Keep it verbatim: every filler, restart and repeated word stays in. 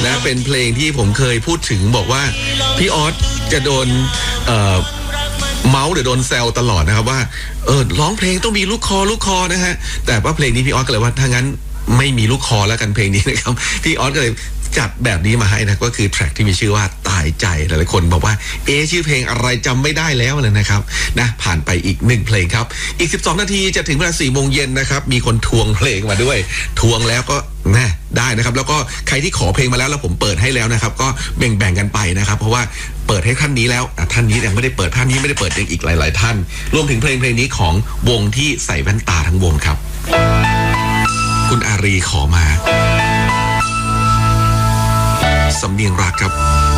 นะเป็นเพลงที่ผมเคยพูดถึงบอกว่าพี่ออสจะโดนเอ่อเมาส์หรือโดนแซวตลอดนะครับว่าเออร้องเพลงต้องมีลูกคอลูกคอนะฮะแต่ว่าเพลงนี้พี่ออสก็เลยว่าถ้างั้นไม่มีลูกคอแล้วกันเพลงนี้นะครับพี่ออสก็เลยจัดแบบนี้มาให้นะก็คือแทร็กที่มีชื่อว่าตายใจหลายๆคนบอกว่าเอ๊ะชื่อเพลงอะไรจำไม่ได้แล้วเลยนะครับนะผ่านไปอีกหนึ่งเพลงครับอีกสิบสองนาทีจะถึงเวลาสี่โมงเย็นนะครับมีคนทวงเพลงมาด้วยทวงแล้วก็นะได้นะครับแล้วก็ใครที่ขอเพลงมาแล้วแล้วผมเปิดให้แล้วนะครับก็แบ่งๆกันไปนะครับเพราะว่าเปิดให้ท่านนี้แล้วท่านนี้ยังไม่ได้เปิดท่านนี้ไม่ได้เปิดยังอีกหลายๆท่านรวมถึงเพลงเพลงนี้ของวงที่ใส่แว่นตาทั้งวงครับคุณอารีขอมาสำเนียงรักครับ